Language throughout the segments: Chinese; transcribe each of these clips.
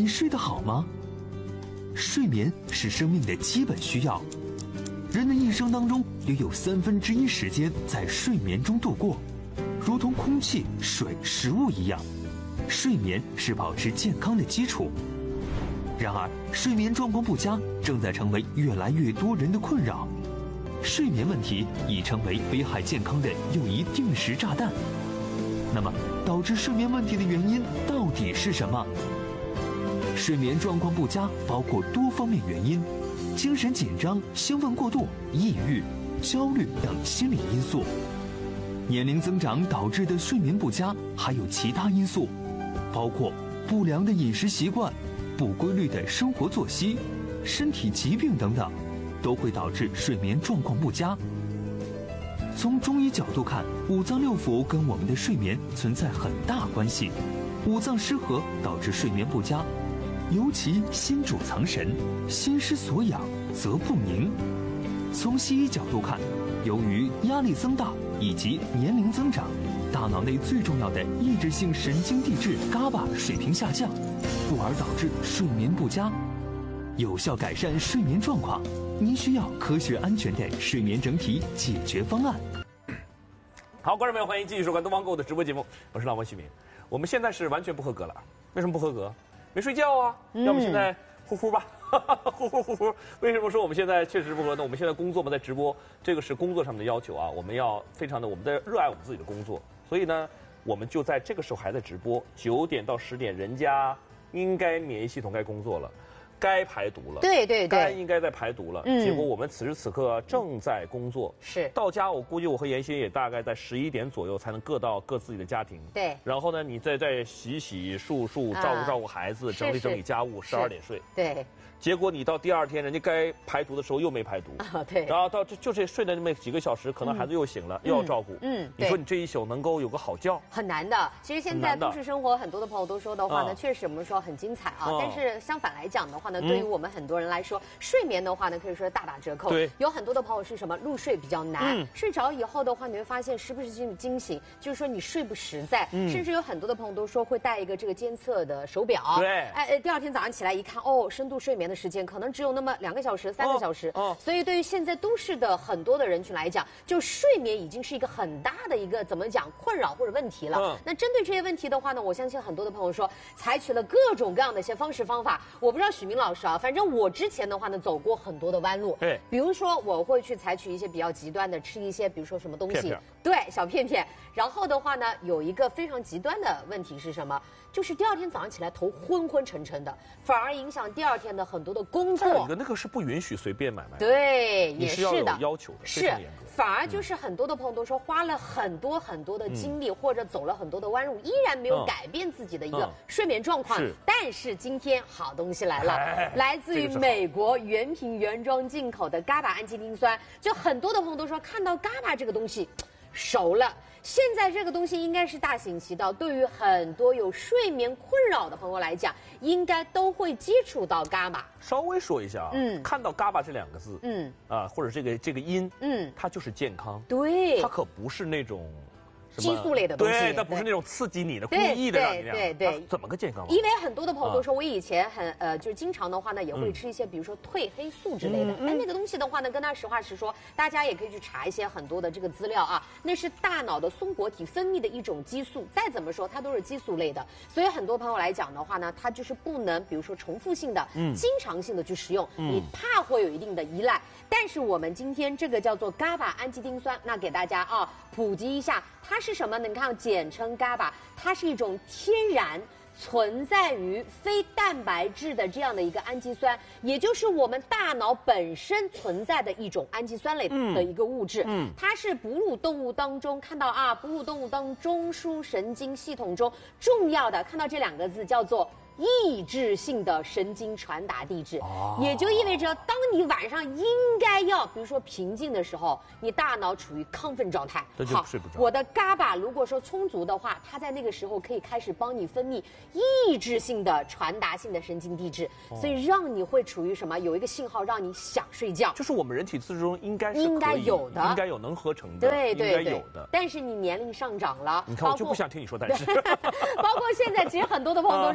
你睡得好吗？睡眠是生命的基本需要，人的一生当中约有1/3时间在睡眠中度过，如同空气、水、食物一样，睡眠是保持健康的基础。然而，睡眠状况不佳正在成为越来越多人的困扰。睡眠问题已成为危害健康的又一定时炸弹。那么，导致睡眠问题的原因到底是什么？睡眠状况不佳包括多方面原因，精神紧张、兴奋过度、抑郁、焦虑等心理因素。年龄增长导致的睡眠不佳还有其他因素，包括不良的饮食习惯、不规律的生活作息、身体疾病等等，都会导致睡眠状况不佳。从中医角度看，五脏六腑跟我们的睡眠存在很大关系，五脏失和导致睡眠不佳。尤其心主藏神，心失所养则不宁。从西医角度看，由于压力增大以及年龄增长，大脑内最重要的抑制性神经递质伽巴水平下降，故而导致睡眠不佳。有效改善睡眠状况，您需要科学安全的睡眠整体解决方案。 好，观众朋友，欢迎继续收看东方购的直播节目，我是老王徐明。我们现在是完全不合格了，为什么不合格？没睡觉啊，要不现在呼呼吧，呼呼呼呼。为什么说我们现在确实不合格呢？我们现在工作嘛，在直播，这个是工作上面的要求啊，我们要非常的，我们在热爱我们自己的工作，所以呢，我们就在这个时候还在直播，9点到10点，人家应该免疫系统该工作了。该排毒了， 对对对， 该应该在排毒了。结果我们此时此刻正在工作， 是到家，我估计我和妍希也大概在11点左右才能各到各自己的家庭。 对， 然后呢，你再洗洗漱漱，照顾孩子，整理家务，12点睡。 对。 结果你到第2天，人家该排毒的时候又没排毒啊，对， 然后到就这睡了那么几个小时，可能孩子又醒了，又要照顾，你说你这一宿能够有个好觉， 很难的。其实现在都市生活，很多的朋友都说的话呢，确实我们说很精彩啊，但是相反来讲的话呢，对于我们很多人来说，睡眠的话呢，可以说大打折扣。 对， 有很多的朋友是什么入睡比较难，睡着以后的话，你会发现时不时惊醒，就是说你睡不实在，甚至有很多的朋友都说会带一个这个监测的手表， 对， 哎，第2天早上起来一看，哦，深度睡眠的时间可能只有那么2个小时、3个小时，所以对于现在都市的很多的人群来讲，就睡眠已经是一个很大的一个怎么讲困扰或者问题了。那针对这些问题的话呢，我相信很多的朋友说，采取了各种各样的一些方式方法。我不知道许明老师啊，反正我之前的话呢，走过很多的弯路。 对， 比如说我会去采取一些比较极端的，吃一些比如说什么东西，对，小片片。然后的话呢，有一个非常极端的问题是什么？就是第2天早上起来头昏昏沉沉的，反而影响第2天的很多的工作。 那个是不允许随便买卖的， 对，也是的， 你是要有要求的， 是。反而就是很多的朋友都说，花了很多的精力，或者走了很多的弯路，依然没有改变自己的一个睡眠状况。但是今天好东西来了，来自于美国原瓶原装进口的伽巴氨基丁酸，就很多的朋友都说看到伽巴这个东西熟了。现在这个东西应该是大行其道，对于很多有睡眠困扰的朋友来讲，应该都会接触到伽巴。 稍微说一下啊，看到伽巴这2个字，或者这个音，它就是健康， 对， 它可不是那种激素类的东西， 对，它不是那种刺激你的、故意的让你那样。 对， 怎么个健康？ 因为很多的朋友都说，我以前就是经常的话呢，也会吃一些，比如说褪黑素之类的。那个东西的话呢，跟他实话实说，大家也可以去查一些很多的这个资料啊，那是大脑的松果体分泌的一种激素。再怎么说，它都是激素类的，所以很多朋友来讲的话呢，它就是不能，比如说重复性的、经常性的去食用，你怕会有一定的依赖。但是我们今天这个叫做伽巴氨基丁酸，那给大家啊普及一下，它是什么呢？你看，简称伽巴，它是一种天然存在于非蛋白质的这样的一个氨基酸，也就是我们大脑本身存在的一种氨基酸类的一个物质。它是哺乳动物当中看到啊，哺乳动物当中枢神经系统中重要的，看到这2个字叫做抑制性的神经传达递质，也就意味着，当你晚上应该要，比如说平静的时候，你大脑处于亢奋状态， 好，睡不着。 我的伽巴如果说充足的话，它在那个时候可以开始帮你分泌抑制性的传达性的神经递质，所以让你会处于什么？有一个信号让你想睡觉， 就是我们人体之中应该有的， 应该有能合成的， 对， 应该有的。 但是你年龄上涨了， 你看我就不想听你说但是， 包括现在其实很多的朋友都说，哎，我们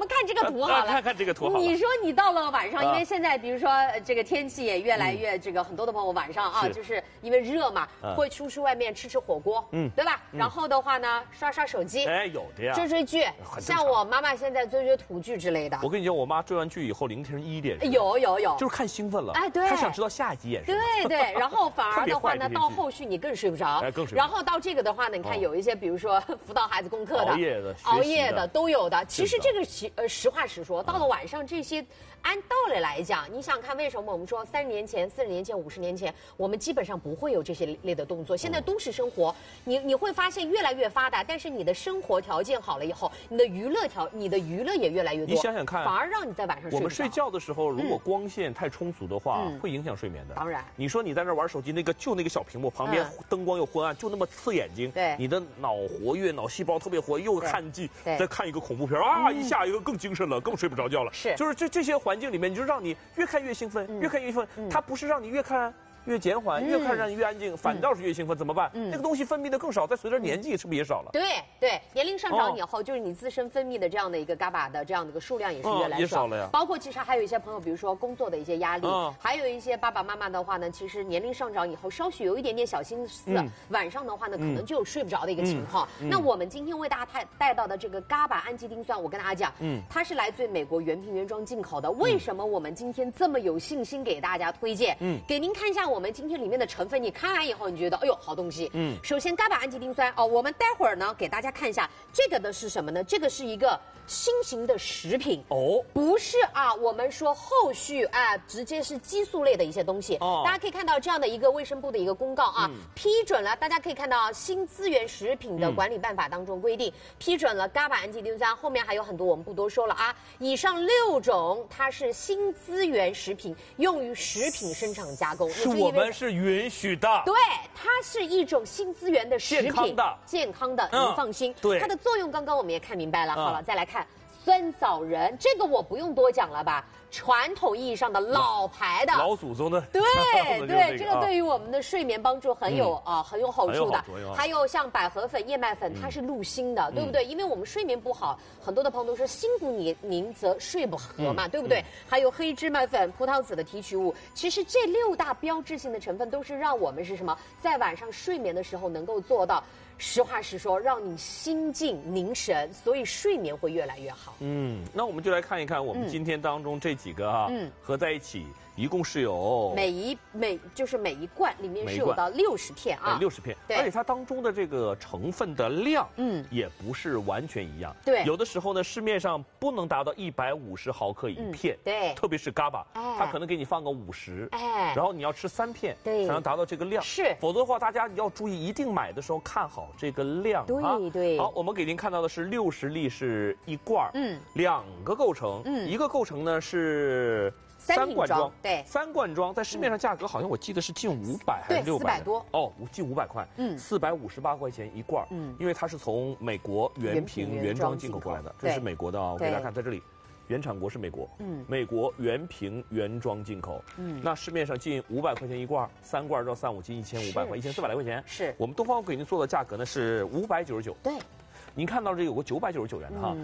们看这个图好了。 看这个图好了。 你说你到了晚上，因为现在比如说这个天气也越来越这个，很多的朋友晚上啊，就是因为热嘛，会出去外面吃火锅，对吧？然后的话呢，刷刷手机， 哎，有的呀， 追剧，像我妈妈现在追土剧之类的。 我跟你讲，我妈追完剧以后凌晨1点， 有， 就是看兴奋了， 哎，对， 她想知道下一集演什么。 对，然后反而的话呢，到后续你更睡不着，然后到这个的话呢，你看有一些，比如说辅导孩子功课的、 熬夜的都有的。其实这个实话实说，到了晚上这些，按道理来讲，你想看为什么我们说30年前、40年前、50年前，我们基本上不会有这些类的动作。现在都市生活，你会发现越来越发达，但是你的生活条件好了以后，你的娱乐也越来越多。 你想想看， 反而让你在晚上睡不着。 我们睡觉的时候，如果光线太充足的话，会影响睡眠的。 当然， 你说你在那玩手机，那个小屏幕旁边灯光又昏暗，就那么刺眼睛。 对， 你的脑活跃，脑细胞特别活跃，又看剧，再看一个恐怖片啊，一下一个更精神了，更睡不着觉了。 是， 就是这些环境里面，你就让你越看越兴奋，越看越兴奋。它不是让你越看越减缓，越看让你越安静，反倒是越兴奋，怎么办？那个东西分泌的更少，再随着年纪是不是也少了？ 对，年龄上涨以后，就是你自身分泌的这样的一个GABA的这样的一个数量也是越来越少了呀。 包括其实还有一些朋友，比如说工作的一些压力，还有一些爸爸妈妈的话呢，其实年龄上涨以后，稍许有一点点小心思，晚上的话呢，可能就有睡不着的一个情况。那我们今天为大家带到的这个GABA氨基丁酸，我跟大家讲，它是来自于美国原瓶原装进口的。为什么我们今天这么有信心给大家推荐？给您看一下我们今天里面的成分，你看完以后，你觉得哎呦好东西。首先GABA氨基丁酸我们待会儿呢给大家看一下这个的是什么呢？这个是一个新型的食品不是我们说后续直接是激素类的一些东西。大家可以看到这样的一个卫生部的一个公告批准了，大家可以看到新资源食品的管理办法当中规定，批准了GABA氨基丁酸，后面还有很多我们不多说了以上6种它是新资源食品，用于食品生产加工， 是我们是允许的。 对，它是一种新资源的食品，健康的，您放心。 对， 它的作用刚刚我们也看明白了。好了，再来看酸枣仁，这个我不用多讲了吧？传统意义上的老牌的老祖宗的， 对，这个对于我们的睡眠帮助很有好处的。还有像百合粉、燕麦粉，它是入心的，对不对？因为我们睡眠不好，很多的朋友都说心不宁则睡不和嘛，对不对？还有黑芝麻粉、葡萄籽的提取物，其实这6大标志性的成分都是让我们是什么，在晚上睡眠的时候能够做到。实话实说，让你心境凝神，所以睡眠会越来越好。 那我们就来看一看我们今天当中这几个合在一起，一共是有每一罐里面是有到60片 60片，而且它当中的这个成分的量，也不是完全一样。 对， 有的时候呢，市面上不能达到150毫克一片， 对， 特别是GABA，它可能给你放个50，然后你要吃3片，才能达到这个量。 是， 否则的话，大家要注意，一定买的时候看好这个量。 对。 好，我们给您看到的是60粒是1罐，2个构成，一个构成呢是。3罐装， 对 ，3罐装，在市面上价格好像我记得是近500还是600， 400多近500块，458块钱1罐，因为它是从美国原瓶原装进口过来的，这是美国的我给大家看，在这里，原产国是美国，美国原瓶原装进口，那市面上近500块钱1罐，3罐到3、5斤1500块，1400来块钱， 是我们东方给您做的价格呢是599， 对。 您看到这有个999元的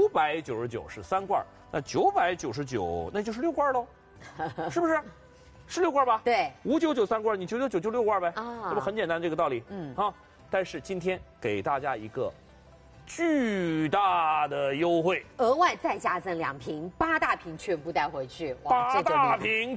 599是3罐，那999那就是6罐喽，是不是？是6罐吧？ 对 ，599 3罐，你999就6罐呗，这不很简单这个道理？但是今天给大家一个巨大的优惠， 额外再加赠2瓶，8大瓶全部带回去 ，8大瓶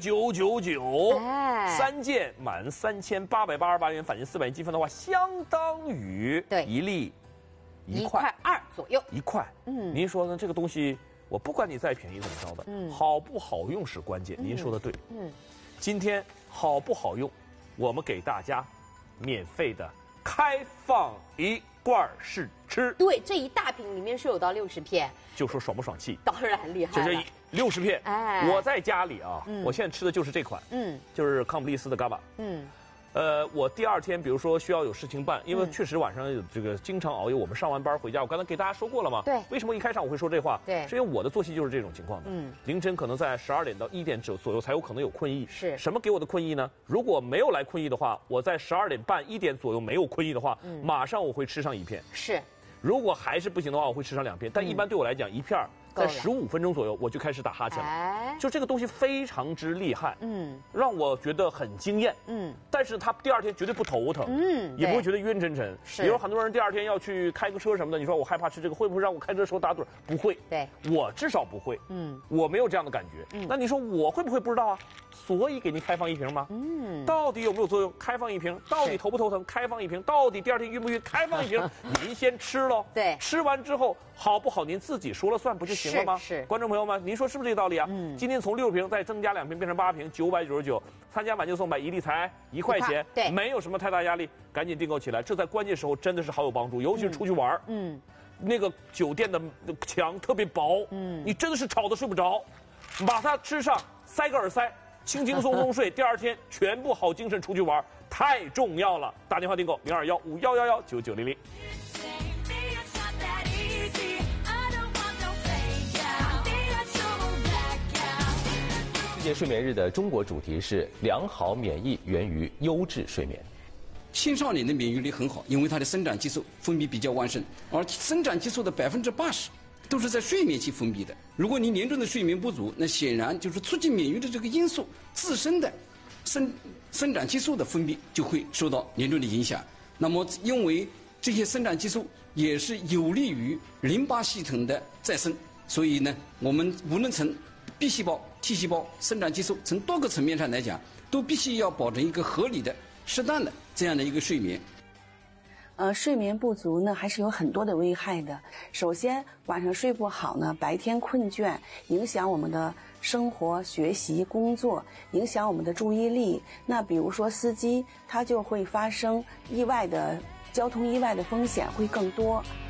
999，3件满3888元，返金400元积分的话，相当于1粒。1块 2左右 ，1块。您说呢？这个东西，我不管你再便宜怎么着的，好不好用是关键。您说的对。今天好不好用，我们给大家免费的开放1罐试吃。 对，这一大瓶里面是有到60片， 就说爽不爽气？ 当然厉害了。 就这60片，我在家里我现在吃的就是这款，就是康普利斯的GABA。我第2天，比如说需要有事情办，因为确实晚上有这个经常熬夜，我们上完班回家，我刚才给大家说过了嘛。 对。 为什么一开场我会说这话？ 对。 是因为我的作息就是这种情况的。凌晨可能在12点到1点左右才有可能有困意。 是。 什么给我的困意呢？如果没有来困意的话，我在12点半1点左右没有困意的话，马上我会吃上1片。 是。 如果还是不行的话，我会吃上2片，但一般对我来讲，1片在15分钟左右我就开始打哈欠了。就这个东西非常之厉害，让我觉得很惊艳，但是他第2天绝对不头疼，也不会觉得晕沉沉。比如很多人第2天要去开个车什么的，你说我害怕吃这个，会不会让我开车的时候打盹？不会， 对， 我至少不会，我没有这样的感觉。那你说我会不会不知道啊？所以给您开放1瓶吗？到底有没有作用？开放1瓶，到底头不头疼？开放1瓶，到底第2天晕不晕？开放1瓶，您先吃喽。 对， 吃完之后好不好您自己说了算不就行了吗？ 是。 观众朋友们，您说是不是这个道理啊？今天从6瓶再增加2瓶变成8瓶，999，参加买就送买，1粒才1块钱， 对， 没有什么太大压力，赶紧订购起来，这在关键时候真的是好有帮助，尤其是出去玩，那个酒店的墙特别薄，你真的是吵得睡不着，把它吃上，塞个耳塞。轻轻松松睡，第2天全部好精神出去玩，太重要了！打电话订购0215119900。 世界睡眠日的中国主题是良好免疫源于优质睡眠。 青少年的免疫力很好，因为他的生长激素分泌比较旺盛，而生长激素的80%都是在睡眠期分泌的。如果你严重的睡眠不足，那显然就是促进免疫的这个因素自身的生长激素的分泌就会受到严重的影响。那么因为这些生长激素也是有利于淋巴系统的再生，所以呢，我们无论从 B 细胞、T 细胞、生长激素从多个层面上来讲，都必须要保证一个合理的、适当的这样的一个睡眠。 睡眠不足呢，还是有很多的危害的。首先，晚上睡不好呢，白天困倦，影响我们的生活、学习、工作，影响我们的注意力。那比如说司机，他就会发生交通意外的风险会更多。